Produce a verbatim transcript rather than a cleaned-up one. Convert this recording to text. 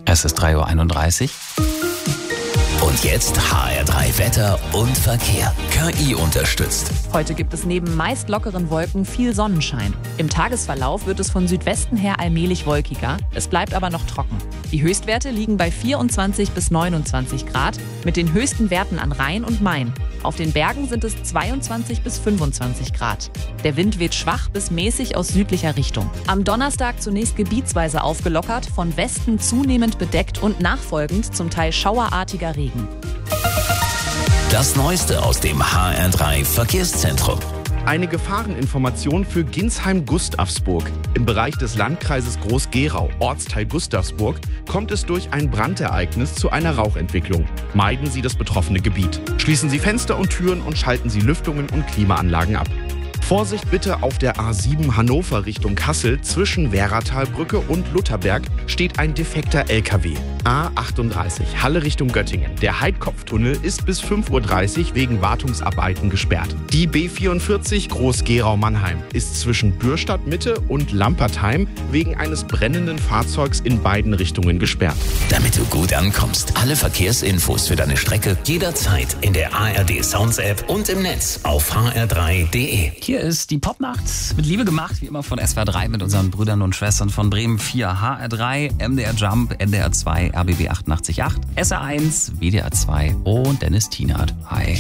Es ist drei Uhr einunddreißig. Und jetzt H R drei Wetter und Verkehr. K I unterstützt. Heute gibt es neben meist lockeren Wolken viel Sonnenschein. Im Tagesverlauf wird es von Südwesten her allmählich wolkiger. Es bleibt aber noch trocken. Die Höchstwerte liegen bei vierundzwanzig bis neunundzwanzig Grad mit den höchsten Werten an Rhein und Main. Auf den Bergen sind es zweiundzwanzig bis fünfundzwanzig Grad. Der Wind weht schwach bis mäßig aus südlicher Richtung. Am Donnerstag zunächst gebietsweise aufgelockert, von Westen zunehmend bedeckt und nachfolgend zum Teil schauerartiger Regen. Das Neueste aus dem H R drei Verkehrszentrum. Eine Gefahreninformation für Ginsheim-Gustavsburg. Im Bereich des Landkreises Groß-Gerau, Ortsteil Gustavsburg, kommt es durch ein Brandereignis zu einer Rauchentwicklung. Meiden Sie das betroffene Gebiet. Schließen Sie Fenster und Türen und schalten Sie Lüftungen und Klimaanlagen ab. Vorsicht bitte auf der A sieben Hannover Richtung Kassel. Zwischen Wehratalbrücke und Lutherberg steht ein defekter L K W. A achtunddreißig Halle Richtung Göttingen. Der Heidkopftunnel ist bis fünf Uhr dreißig wegen Wartungsarbeiten gesperrt. Die B vierundvierzig Groß-Gerau-Mannheim ist zwischen Bürstadt Mitte und Lampertheim wegen eines brennenden Fahrzeugs in beiden Richtungen gesperrt. Damit du gut ankommst, alle Verkehrsinfos für deine Strecke jederzeit in der A R D Sounds App und im Netz auf h r drei punkt d e. Hier ist die Popnacht mit Liebe gemacht, wie immer von S W R drei mit unseren Brüdern und Schwestern von Bremen vier, H R drei, M D R Jump, N D R zwei, R B B achtundachtzig Komma acht, S R eins, W D R zwei und Dennis Tienert. Hi.